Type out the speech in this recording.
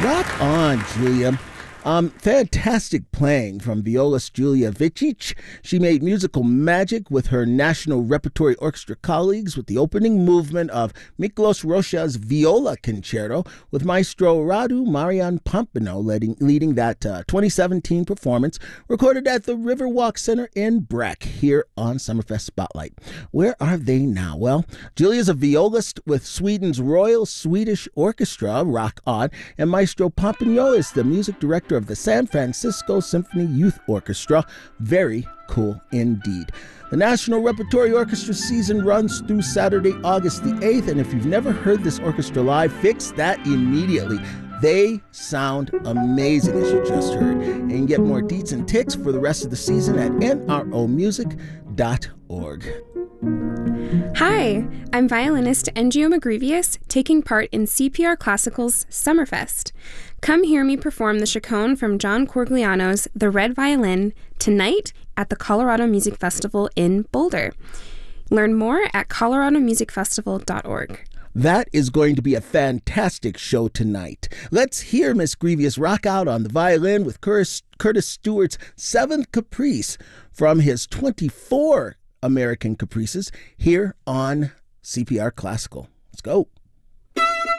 Rock on, Julia. Fantastic playing from violist Julia Vicic. She made musical magic with her National Repertory Orchestra colleagues with the opening movement of Miklos Rocha's Viola Concerto, with Maestro Radu Marian Pompino leading that 2017 performance recorded at the Riverwalk Center in Breck here on Summerfest Spotlight. Where are they now? Well, Julia's a violist with Sweden's Royal Swedish Orchestra, Rock On, and Maestro Pompino is the music director of the San Francisco Symphony Youth Orchestra. Very cool indeed. The National Repertory Orchestra season runs through Saturday, August the 8th, and if you've never heard this orchestra live, fix that immediately. They sound amazing, as you just heard. And you can get more deets and ticks for the rest of the season at nromusic.org. Hi, I'm violinist Engio Magrivius, taking part in CPR Classical's Summerfest. Come hear me perform the chaconne from John Corgliano's The Red Violin tonight at the Colorado Music Festival in Boulder. Learn more at coloradomusicfestival.org. That is going to be a fantastic show tonight. Let's hear Miss Grievous rock out on the violin with Curtis Stewart's 7th Caprice from his 24 American Caprices here on CPR Classical. Let's go.